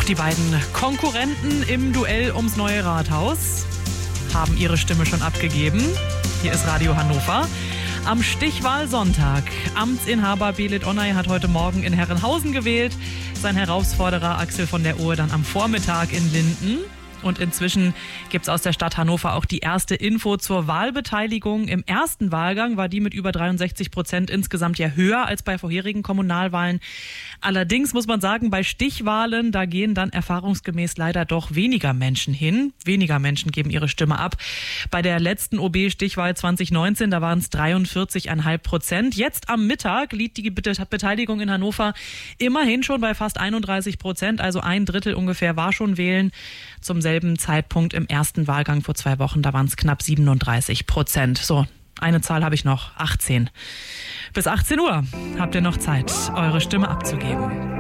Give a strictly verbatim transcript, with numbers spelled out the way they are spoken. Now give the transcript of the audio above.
Auch die beiden Konkurrenten im Duell ums neue Rathaus haben ihre Stimme schon abgegeben. Hier ist Radio Hannover. Am Stichwahlsonntag. Amtsinhaber Belit Onay hat heute Morgen in Herrenhausen gewählt. Sein Herausforderer Axel von der Ohe dann am Vormittag in Linden. Und inzwischen gibt es aus der Stadt Hannover auch die erste Info zur Wahlbeteiligung. Im ersten Wahlgang war die mit über dreiundsechzig Prozent insgesamt ja höher als bei vorherigen Kommunalwahlen. Allerdings muss man sagen, bei Stichwahlen, da gehen dann erfahrungsgemäß leider doch weniger Menschen hin. Weniger Menschen geben ihre Stimme ab. Bei der letzten O B-Stichwahl zwanzig neunzehn, da waren es dreiundvierzig Komma fünf Prozent. Jetzt am Mittag liegt die Beteiligung in Hannover immerhin schon bei fast einunddreißig Prozent. Also ein Drittel ungefähr war schon wählen. Zum selben Zeitpunkt im ersten Wahlgang vor zwei Wochen, da waren es knapp siebenunddreißig Prozent. So, eine Zahl habe ich noch, achtzehn. Bis achtzehn Uhr habt ihr noch Zeit, eure Stimme abzugeben.